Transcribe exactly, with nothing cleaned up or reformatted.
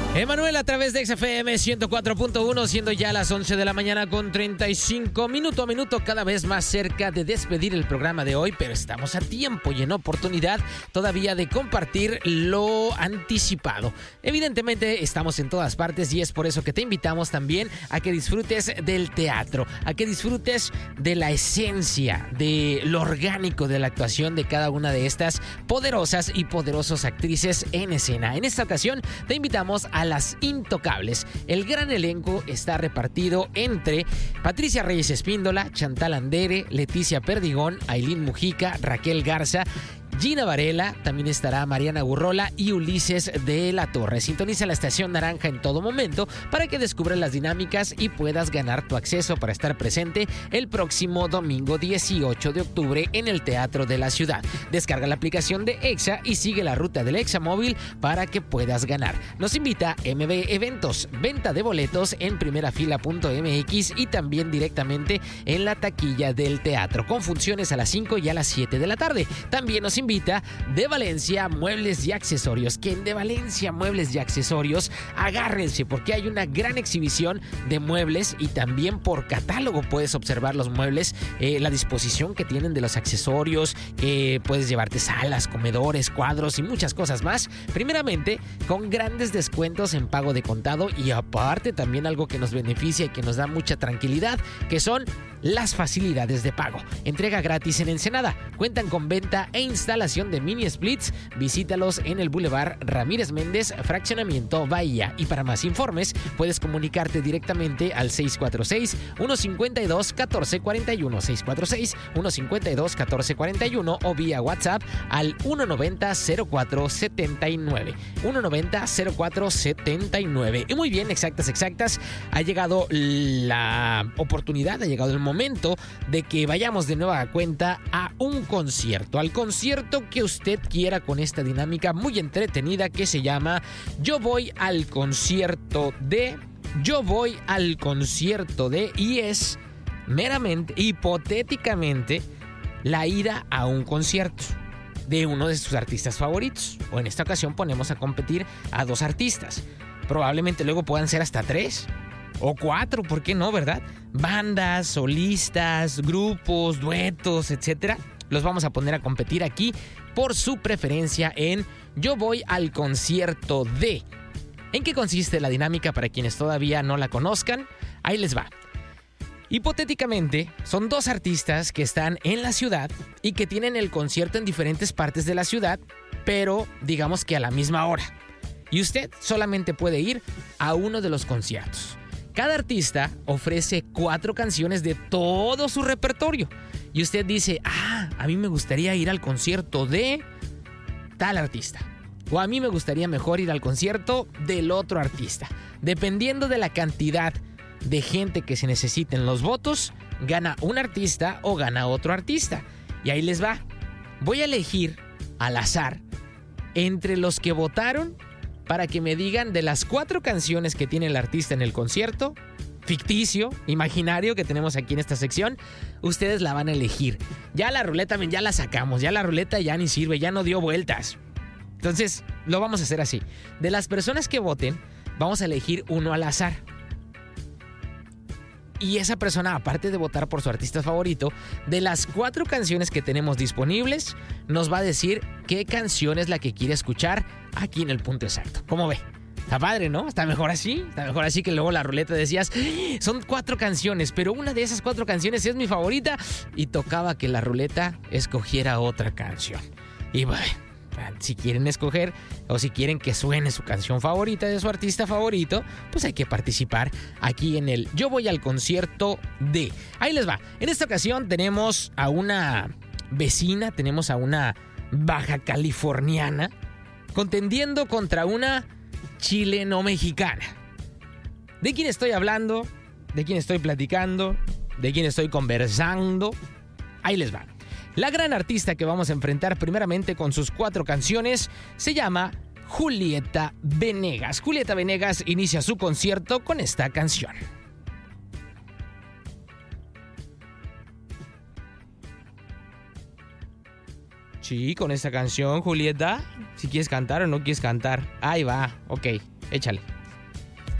Emanuel a través de X F M ciento cuatro punto uno, siendo ya las once de la mañana con treinta y cinco, minuto a minuto, cada vez más cerca de despedir el programa de hoy, pero estamos a tiempo y en oportunidad todavía de compartir lo anticipado. Evidentemente estamos en todas partes y es por eso que te invitamos también a que disfrutes del teatro, a que disfrutes de la esencia, de lo orgánico de la actuación de cada una de estas poderosas y poderosas actrices en escena. En esta ocasión te invitamos a Las Intocables. El gran elenco está repartido entre Patricia Reyes Espíndola, Chantal Andere, Leticia Perdigón, Ailín Mujica, Raquel Garza, Gina Varela, también estará Mariana Gurrola y Ulises de la Torre. Sintoniza la estación naranja en todo momento para que descubras las dinámicas y puedas ganar tu acceso para estar presente el próximo domingo dieciocho de octubre en el Teatro de la Ciudad. Descarga la aplicación de Exa y sigue la ruta del Exa Móvil para que puedas ganar. Nos invita M B Eventos, venta de boletos en primerafila punto m x y también directamente en la taquilla del teatro, con funciones a las cinco y a las siete de la tarde. También nos invita De Valencia Muebles y Accesorios, que en De Valencia Muebles y Accesorios agárrense porque hay una gran exhibición de muebles y también por catálogo puedes observar los muebles, eh, la disposición que tienen de los accesorios, que puedes llevarte salas, comedores, cuadros y muchas cosas más, primeramente con grandes descuentos en pago de contado y aparte también algo que nos beneficia y que nos da mucha tranquilidad, que son las facilidades de pago. Entrega gratis en Ensenada. Cuentan con venta e instalación de mini splits. Visítalos en el Boulevard Ramírez Méndez, Fraccionamiento Bahía. Y para más informes, puedes comunicarte directamente al seis cuatro seis, uno cinco dos, uno cuatro cuatro uno, seis cuatro seis, uno cinco dos, uno cuatro cuatro uno o vía WhatsApp al uno noventa, cero cuatro setenta y nueve. uno noventa, cero cuatro setenta y nueve. Y muy bien, exactas, exactas. Ha llegado la oportunidad, ha llegado el momento momento de que vayamos de nueva cuenta a un concierto, al concierto que usted quiera, con esta dinámica muy entretenida que se llama Yo voy al concierto de, yo voy al concierto de, y es meramente, hipotéticamente, la ida a un concierto de uno de sus artistas favoritos, o en esta ocasión ponemos a competir a dos artistas, probablemente luego puedan ser hasta tres o cuatro, ¿por qué no, verdad? Bandas, solistas, grupos, duetos, etcétera. Los vamos a poner a competir aquí por su preferencia en Yo voy al concierto de. ¿En qué consiste la dinámica para quienes todavía no la conozcan? Ahí les va. Hipotéticamente, son dos artistas que están en la ciudad y que tienen el concierto en diferentes partes de la ciudad, pero digamos que a la misma hora. Y usted solamente puede ir a uno de los conciertos. Cada artista ofrece cuatro canciones de todo su repertorio. Y usted dice, ah, a mí me gustaría ir al concierto de tal artista. O a mí me gustaría mejor ir al concierto del otro artista. Dependiendo de la cantidad de gente que se necesiten los votos, gana un artista o gana otro artista. Y ahí les va. Voy a elegir al azar entre los que votaron para que me digan de las cuatro canciones que tiene el artista en el concierto, ficticio, imaginario, que tenemos aquí en esta sección, ustedes la van a elegir. Ya la ruleta ya la sacamos, ya la ruleta ya ni sirve, ya no dio vueltas. Entonces, lo vamos a hacer así. De las personas que voten, vamos a elegir uno al azar. Y esa persona, aparte de votar por su artista favorito, de las cuatro canciones que tenemos disponibles, nos va a decir qué canción es la que quiere escuchar aquí en el punto exacto. ¿Cómo ve? Está padre, ¿no? Está mejor así. Está mejor así que luego la ruleta decías, son cuatro canciones, pero una de esas cuatro canciones es mi favorita. Y tocaba que la ruleta escogiera otra canción. Y bueno, si quieren escoger o si quieren que suene su canción favorita de su artista favorito, pues hay que participar aquí en el Yo voy al concierto de. Ahí les va. En esta ocasión tenemos a una vecina, tenemos a una baja californiana contendiendo contra una chileno-mexicana. ¿De quién estoy hablando? ¿De quién estoy platicando? ¿De quién estoy conversando? Ahí les va. La gran artista que vamos a enfrentar primeramente con sus cuatro canciones se llama Julieta Venegas. Julieta Venegas inicia su concierto con esta canción. Sí, con esta canción, Julieta. Si quieres cantar o no quieres cantar. Ahí va, ok, échale.